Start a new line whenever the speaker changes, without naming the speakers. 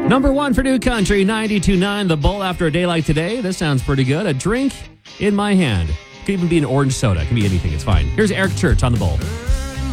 Number one for New Country, 92.9, The Bull after a day like today. This sounds pretty good. A drink in my hand. Could even be an orange soda. It can be anything. It's fine. Here's Eric Church on The Bull.